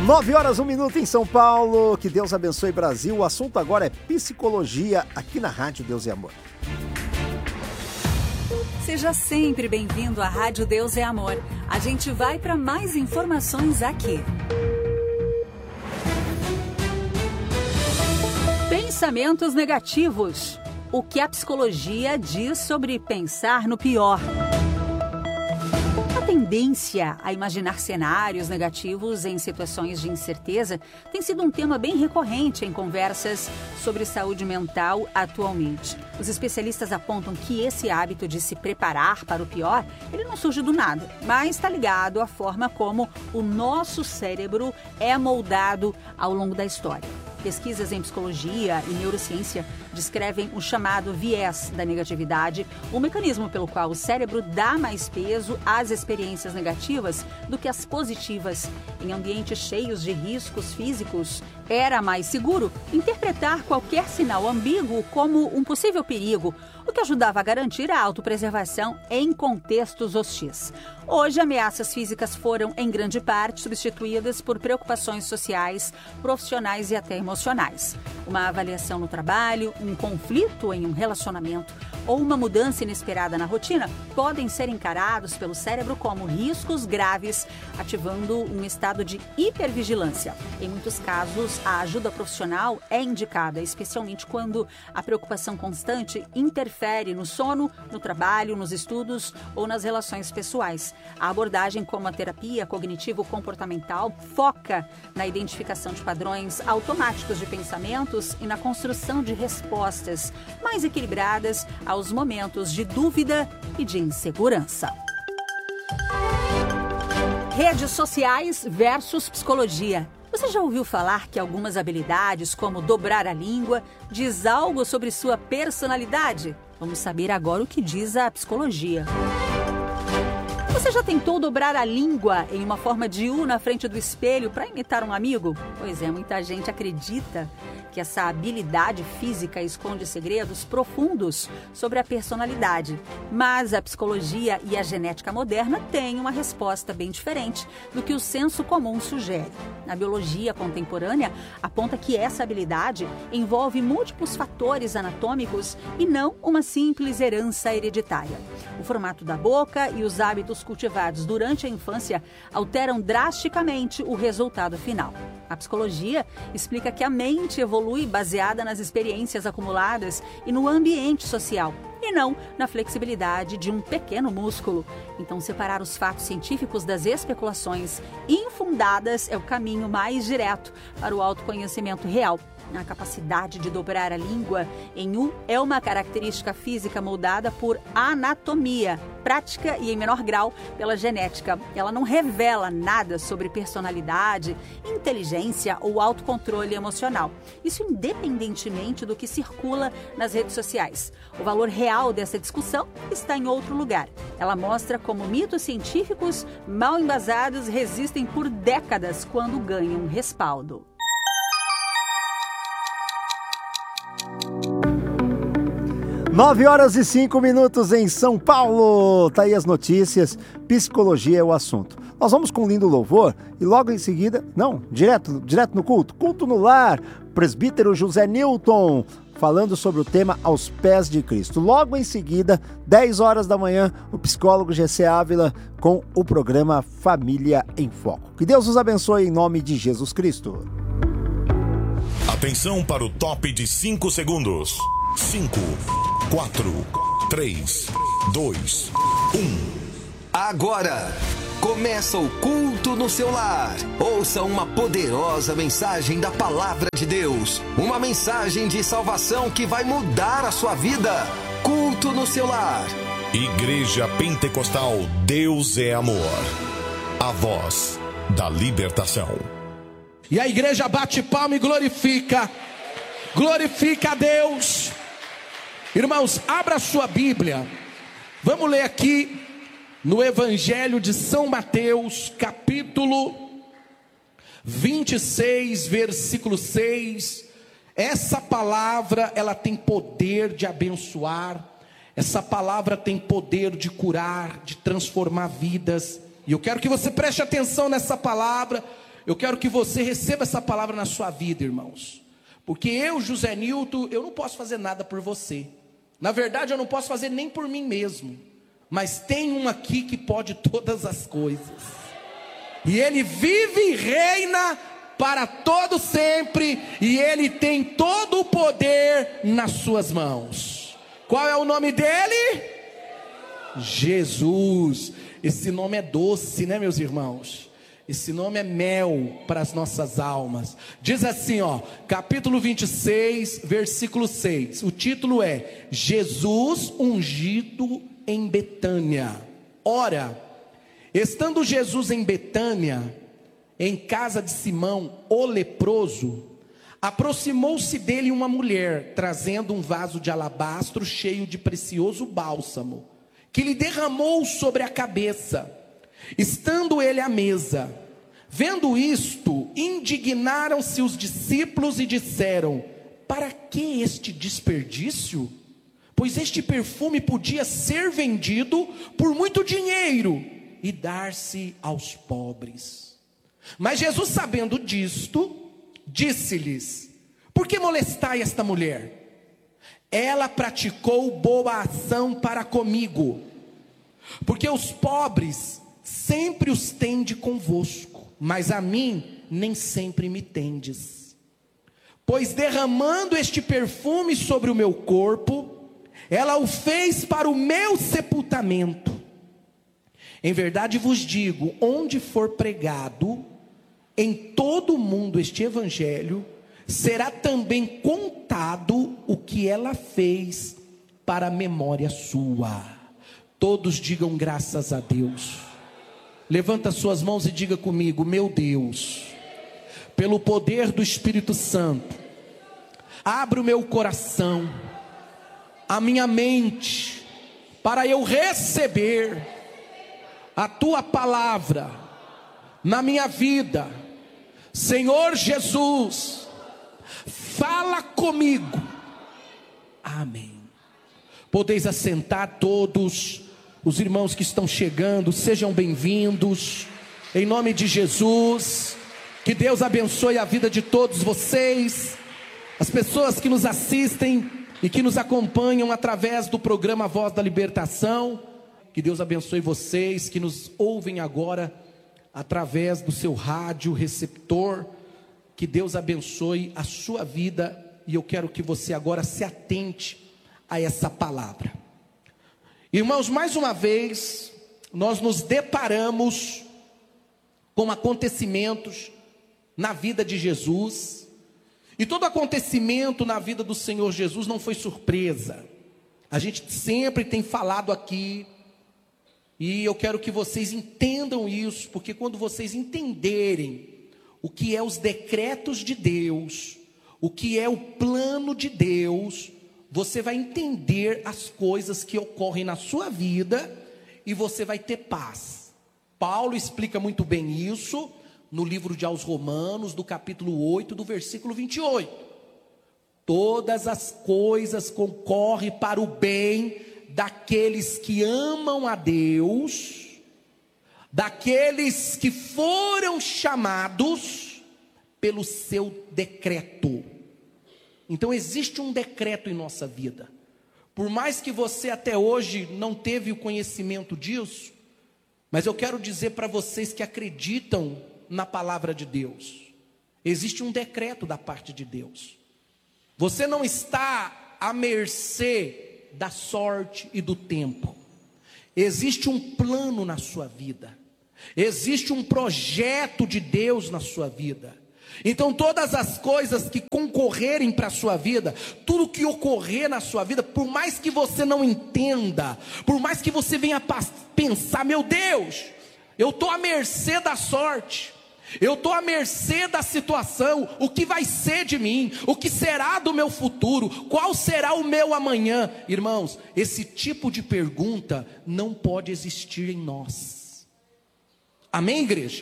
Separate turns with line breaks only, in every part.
9 horas, 1 minuto em São Paulo. Que Deus abençoe Brasil. O assunto agora é psicologia aqui na Rádio Deus é Amor.
Seja sempre bem-vindo à Rádio Deus é Amor. A gente vai para mais informações aqui. Pensamentos negativos. O que a psicologia diz sobre pensar no pior? A tendência a imaginar cenários negativos em situações de incerteza tem sido um tema bem recorrente em conversas sobre saúde mental atualmente. Os especialistas apontam que esse hábito de se preparar para o pior, ele não surge do nada, mas está ligado à forma como o nosso cérebro é moldado ao longo da história. Pesquisas em psicologia e neurociência descrevem o chamado viés da negatividade, o mecanismo pelo qual o cérebro dá mais peso às experiências negativas do que às positivas. Em ambientes cheios de riscos físicos, era mais seguro interpretar qualquer sinal ambíguo como um possível perigo, o que ajudava a garantir a autopreservação em contextos hostis. Hoje, ameaças físicas foram, em grande parte, substituídas por preocupações sociais, profissionais e até emocionais. Uma avaliação no trabalho, um conflito em um relacionamento ou uma mudança inesperada na rotina podem ser encarados pelo cérebro como riscos graves, ativando um estado de hipervigilância. Em muitos casos, a ajuda profissional é indicada, especialmente quando a preocupação constante interfere no sono, no trabalho, nos estudos ou nas relações pessoais. A abordagem como a terapia cognitivo-comportamental foca na identificação de padrões automáticos de pensamentos e na construção de respostas mais equilibradas aos momentos de dúvida e de insegurança. Redes sociais versus psicologia. Você já ouviu falar que algumas habilidades, como dobrar a língua, diz algo sobre sua personalidade? Vamos saber agora o que diz a psicologia. Você já tentou dobrar a língua em uma forma de U na frente do espelho para imitar um amigo? Pois é, muita gente acredita que essa habilidade física esconde segredos profundos sobre a personalidade. Mas a psicologia e a genética moderna têm uma resposta bem diferente do que o senso comum sugere. A biologia contemporânea aponta que essa habilidade envolve múltiplos fatores anatômicos e não uma simples herança hereditária. O formato da boca e os hábitos cultivados durante a infância alteram drasticamente o resultado final. A psicologia explica que a mente evolui baseada nas experiências acumuladas e no ambiente social, e não na flexibilidade de um pequeno músculo. Então, separar os fatos científicos das especulações infundadas é o caminho mais direto para o autoconhecimento real. A capacidade de dobrar a língua em U é uma característica física moldada por anatomia, prática e, em menor grau, pela genética. Ela não revela nada sobre personalidade, inteligência ou autocontrole emocional. Isso independentemente do que circula nas redes sociais. O valor real dessa discussão está em outro lugar. Ela mostra como mitos científicos mal embasados resistem por décadas quando ganham respaldo.
9h05 em São Paulo. Tá aí as notícias. Psicologia é o assunto. Nós vamos com um lindo louvor e logo em seguida, direto no culto. Culto no lar. Presbítero José Newton falando sobre o tema Aos Pés de Cristo. Logo em seguida, 10 horas da manhã, o psicólogo GC Ávila com o programa Família em Foco. Que Deus os abençoe em nome de Jesus Cristo.
Atenção para o top de 5 segundos. 5, 4, 3, 2, 1.
Agora começa o culto no seu lar. Ouça uma poderosa mensagem da Palavra de Deus. Uma mensagem de salvação que vai mudar a sua vida. Culto no seu lar.
Igreja Pentecostal Deus é Amor. A voz da libertação.
E a igreja bate palma e glorifica. Glorifica a Deus. Irmãos, abra a sua Bíblia. Vamos ler aqui no Evangelho de São Mateus, capítulo 26, versículo 6. Essa palavra, ela tem poder de abençoar. Essa palavra tem poder de curar, de transformar vidas. E eu quero que você preste atenção nessa palavra. eu quero que você receba essa palavra na sua vida, irmãos. Porque eu, José Nilton, eu não posso fazer nada por você. Na verdade, eu não posso fazer nem por mim mesmo. Mas tem um aqui que pode todas as coisas. E ele vive e reina para todo sempre. E ele tem todo o poder nas suas mãos. Qual é o nome dele? Jesus. Esse nome é doce, né, meus irmãos? Esse nome é mel para as nossas almas. Diz assim, ó, capítulo 26, versículo 6. O título é Jesus ungido em Betânia. Ora, estando Jesus em Betânia, em casa de Simão, o leproso, aproximou-se dele uma mulher, trazendo um vaso de alabastro cheio de precioso bálsamo, que lhe derramou sobre a cabeça. Estando ele à mesa, vendo isto, indignaram-se os discípulos e disseram: para que este desperdício? Pois este perfume podia ser vendido por muito dinheiro e dar-se aos pobres. Mas Jesus, sabendo disto, disse-lhes: por que molestai esta mulher? Ela praticou boa ação para comigo, porque os pobres sempre os tende convosco, mas a mim nem sempre me tendes. Pois derramando este perfume sobre o meu corpo, ela o fez para o meu sepultamento. Em verdade vos digo, onde for pregado em todo o mundo este evangelho, será também contado o que ela fez para a memória sua. Todos digam graças a Deus. Levanta suas mãos e diga comigo: meu Deus, pelo poder do Espírito Santo, abre o meu coração, a minha mente, para eu receber a tua palavra na minha vida. Senhor Jesus, fala comigo. Amém. Podeis assentar todos. Os irmãos que estão chegando, sejam bem-vindos, em nome de Jesus. Que Deus abençoe a vida de todos vocês, as pessoas que nos assistem e que nos acompanham através do programa Voz da Libertação. Que Deus abençoe vocês que nos ouvem agora através do seu rádio receptor. Que Deus abençoe a sua vida, e eu quero que você agora se atente a essa palavra. Irmãos, mais uma vez, nós nos deparamos com acontecimentos na vida de Jesus, e todo acontecimento na vida do Senhor Jesus não foi surpresa. A gente sempre tem falado aqui, e eu quero que vocês entendam isso, porque quando vocês entenderem o que é os decretos de Deus, o que é o plano de Deus, você vai entender as coisas que ocorrem na sua vida e você vai ter paz. Paulo explica muito bem isso no livro de aos Romanos, do capítulo 8, do versículo 28. Todas as coisas concorrem para o bem daqueles que amam a Deus, daqueles que foram chamados pelo seu decreto. Então existe um decreto em nossa vida. Por mais que você até hoje não teve o conhecimento disso, mas eu quero dizer para vocês que acreditam na palavra de Deus, existe um decreto da parte de Deus. Você não está à mercê da sorte e do tempo. Existe um plano na sua vida. Existe um projeto de Deus na sua vida. Então todas as coisas que concorrerem para a sua vida, tudo que ocorrer na sua vida, por mais que você não entenda, por mais que você venha pensar: meu Deus, eu estou à mercê da sorte, eu estou à mercê da situação, o que vai ser de mim, o que será do meu futuro, qual será o meu amanhã? Irmãos, esse tipo de pergunta não pode existir em nós. Amém, igreja?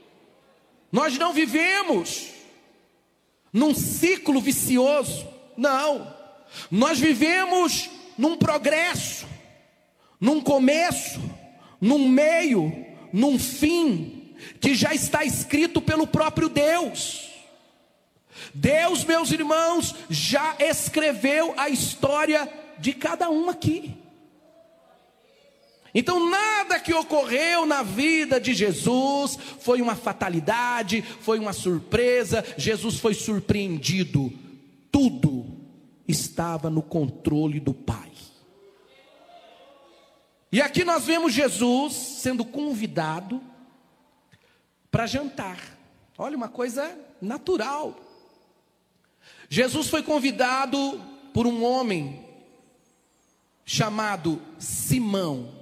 Nós não vivemos num ciclo vicioso, não. Nós vivemos num progresso, num começo, num meio, num fim. que já está escrito pelo próprio Deus. Deus, meus irmãos, já escreveu a história de cada um aqui. Então nada que ocorreu na vida de Jesus foi uma fatalidade, foi uma surpresa. Jesus foi surpreendido. Tudo estava no controle do Pai. E aqui nós vemos Jesus sendo convidado para jantar. Olha, uma coisa natural. Jesus foi convidado por um homem chamado Simão.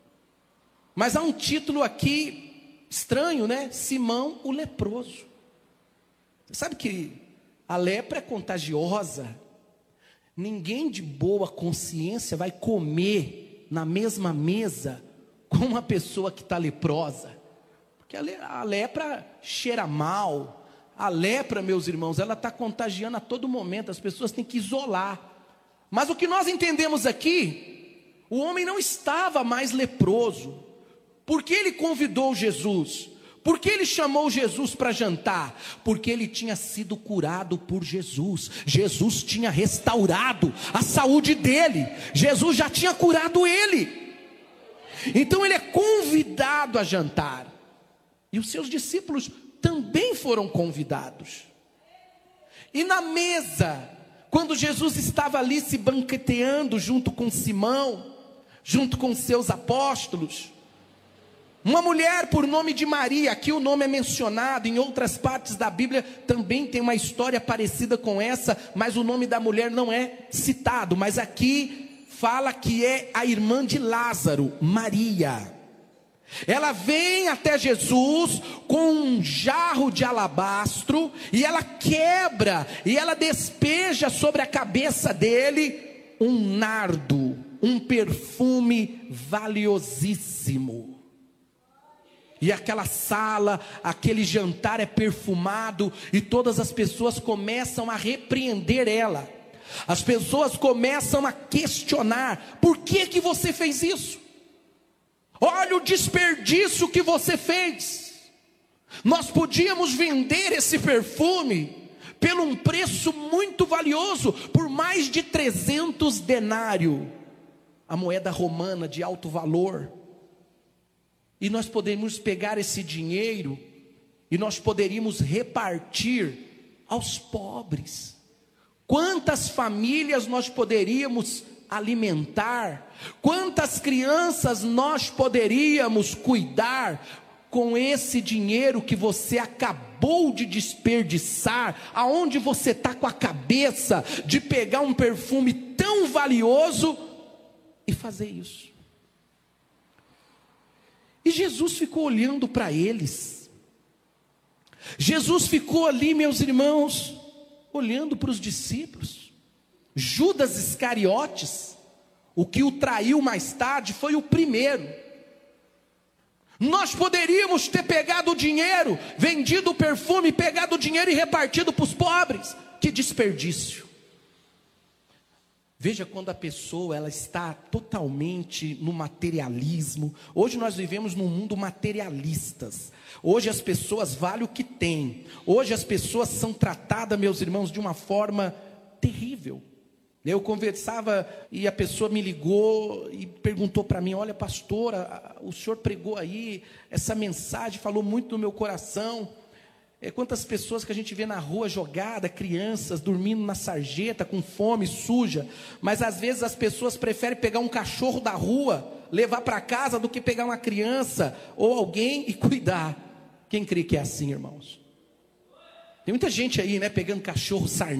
Mas há um título aqui estranho, né? Simão o leproso. Você sabe que a lepra é contagiosa. Ninguém de boa consciência vai comer na mesma mesa com uma pessoa que está leprosa. Porque a lepra cheira mal. A lepra, meus irmãos, ela está contagiando a todo momento. As pessoas têm que isolar. Mas o que nós entendemos aqui, o homem não estava mais leproso. Por que ele convidou Jesus? Por que ele chamou Jesus para jantar? Porque ele tinha sido curado por Jesus. Jesus tinha restaurado a saúde dele. Jesus já tinha curado ele. Então ele é convidado a jantar. E os seus discípulos também foram convidados. E na mesa, quando Jesus estava ali se banqueteando junto com Simão, junto com seus apóstolos, uma mulher por nome de Maria, aqui o nome é mencionado, em outras partes da Bíblia também tem uma história parecida com essa, mas o nome da mulher não é citado, mas aqui fala que é a irmã de Lázaro, Maria. Ela vem até Jesus com um jarro de alabastro, e ela quebra, e ela despeja sobre a cabeça dele um nardo, um perfume valiosíssimo. E aquela sala, aquele jantar é perfumado, e todas as pessoas começam a repreender ela. As pessoas começam a questionar: por que você fez isso? Olha o desperdício que você fez. Nós podíamos vender esse perfume pelo um preço muito valioso, por mais de 300 denários, a moeda romana de alto valor. E nós poderíamos pegar esse dinheiro e nós poderíamos repartir aos pobres. Quantas famílias nós poderíamos alimentar? Quantas crianças nós poderíamos cuidar com esse dinheiro que você acabou de desperdiçar? Aonde você está com a cabeça de pegar um perfume tão valioso e fazer isso? E Jesus ficou olhando para eles. Jesus ficou ali, meus irmãos, olhando para os discípulos. Judas Iscariotes, o que o traiu mais tarde, foi o primeiro. Nós poderíamos ter pegado o dinheiro, vendido o perfume, pegado o dinheiro e repartido para os pobres. Que desperdício. Veja, quando a pessoa ela está totalmente no materialismo. Hoje nós vivemos num mundo materialistas. Hoje as pessoas valem o que têm. Hoje as pessoas são tratadas, meus irmãos, de uma forma terrível. Eu conversava e a pessoa me ligou e perguntou para mim: olha, pastora, o senhor pregou aí essa mensagem, falou muito no meu coração. Quantas pessoas que a gente vê na rua jogada, crianças dormindo na sarjeta, com fome, suja. Mas às vezes as pessoas preferem pegar um cachorro da rua, levar para casa, do que pegar uma criança ou alguém e cuidar. Quem crê que é assim, irmãos? Tem muita gente aí, né, pegando cachorro sarnento.